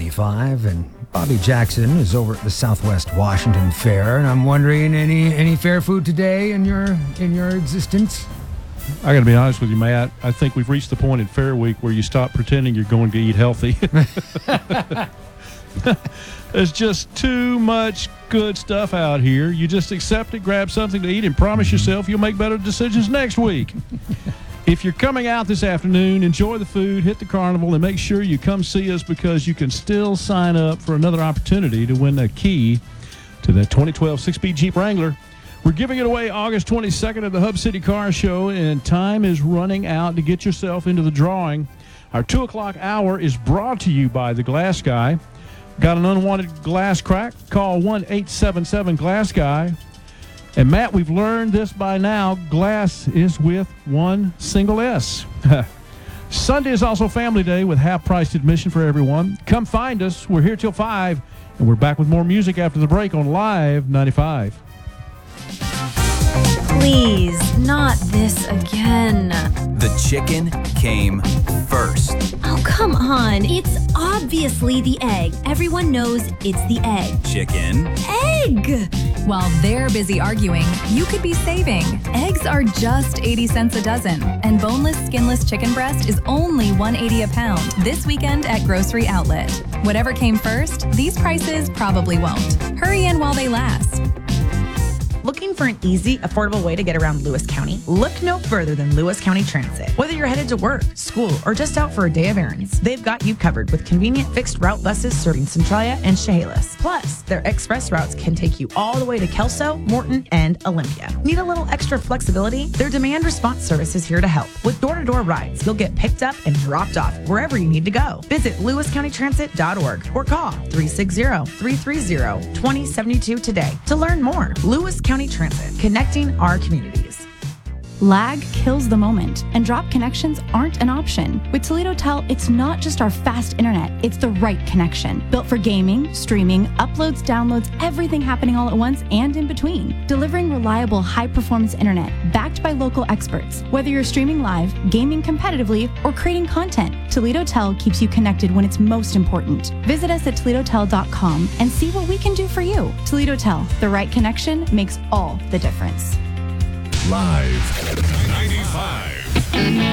95, and Bobby Jackson is over at the Southwest Washington Fair, and I'm wondering, any fair food today in your existence? I got to be honest with you, Matt. I think we've reached the point in Fair Week where you stop pretending you're going to eat healthy. There's just too much good stuff out here. You just accept it, grab something to eat, and promise yourself you'll make better decisions next week. If you're coming out this afternoon, enjoy the food, hit the carnival, and make sure you come see us because you can still sign up for another opportunity to win a key to that 2012 6-speed Jeep Wrangler. We're giving it away August 22nd at the Hub City Car Show, and time is running out to get yourself into the drawing. Our 2 o'clock hour is brought to you by The Glass Guy. Got an unwanted glass crack? Call 1-877-GLASS GUY. And, Matt, we've learned this by now. Glass is with one single S. Sunday is also Family Day with half-priced admission for everyone. Come find us. We're here till 5, and we're back with more music after the break on Live 95. Please, not this again. The chicken came first. Oh, come on. It's obviously the egg. Everyone knows it's the egg. Chicken. Egg! While they're busy arguing, you could be saving. Eggs are just 80 cents a dozen, and boneless, skinless chicken breast is only $1.80 a pound this weekend at Grocery Outlet. Whatever came first, these prices probably won't. Hurry in while they last. Looking for an easy, affordable way to get around Lewis County? Look no further than Lewis County Transit. Whether you're headed to work, school, or just out for a day of errands, they've got you covered with convenient fixed route buses serving Centralia and Chehalis. Plus, their express routes can take you all the way to Kelso, Morton, and Olympia. Need a little extra flexibility? Their demand response service is here to help. With door-to-door rides, you'll get picked up and dropped off wherever you need to go. Visit lewiscountytransit.org or call 360-330-2072 today to learn more. Lewis County Transit, connecting our communities. Lag kills the moment, and drop connections aren't an option. With Toledo Tel, it's not just our fast internet, it's the right connection. Built for gaming, streaming, uploads, downloads, everything happening all at once and in between. Delivering reliable, high-performance internet, backed by local experts. Whether you're streaming live, gaming competitively, or creating content, Toledo Tel keeps you connected when it's most important. Visit us at ToledoTel.com and see what we can do for you. Toledo Tel, the right connection makes all the difference. Live 95.